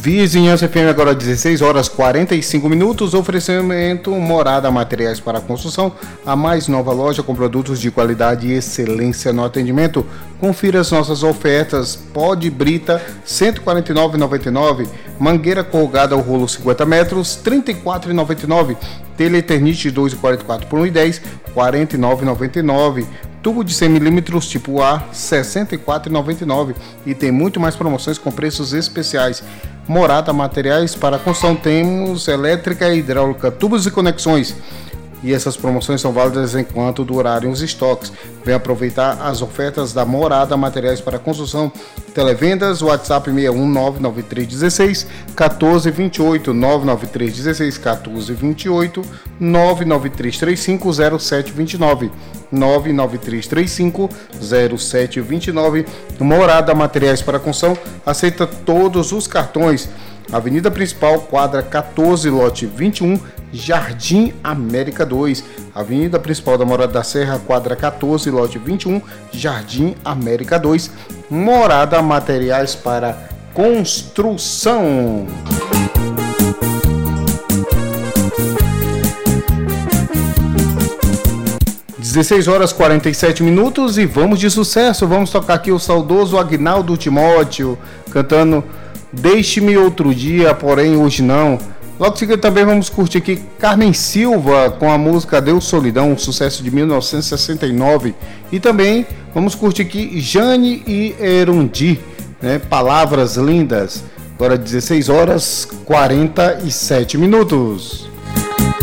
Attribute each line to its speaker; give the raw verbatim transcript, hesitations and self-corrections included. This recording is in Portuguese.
Speaker 1: Vizinhança F M agora dezesseis horas e quarenta e cinco minutos, oferecimento Morada Materiais para Construção, a mais nova loja com produtos de qualidade e excelência no atendimento. Confira as nossas ofertas: pó de brita cento e quarenta e nove reais e noventa e nove centavos, mangueira colgada ao rolo cinquenta metros trinta e quatro reais e noventa e nove centavos, telha Eternite dois e quarenta e quatro por um e dez, quarenta e nove reais e noventa e nove centavos. Tubo de cem milímetros tipo A, sessenta e quatro reais e noventa e nove centavos. E tem muito mais promoções com preços especiais. Morada Materiais para Construção, temos elétrica e hidráulica, tubos e conexões. E essas promoções são válidas enquanto durarem os estoques. Venha aproveitar as ofertas da Morada Materiais para Construção. Televendas, WhatsApp seis um nove nove três um seis um quatro dois oito, nove nove três um seis um quatro dois oito, nove nove três três cinco zero sete dois nove, nove nove três três cinco zero sete dois nove. Morada Materiais para Construção aceita todos os cartões. Avenida Principal, quadra quatorze, lote vinte e um, Jardim América dois. Avenida Principal da Morada da Serra, quadra quatorze, lote vinte e um, Jardim América dois. Morada Materiais para Construção. dezesseis horas e quarenta e sete minutos e vamos de sucesso. Vamos tocar aqui o saudoso Agnaldo Timóteo cantando Deixe-me Outro Dia, Porém Hoje Não. Logo em seguida também vamos curtir aqui Carmen Silva com a música Deus Solidão, um sucesso de mil novecentos e sessenta e nove. E também vamos curtir aqui Jane e Erundi, né? Palavras Lindas. Agora dezesseis horas e quarenta e sete minutos.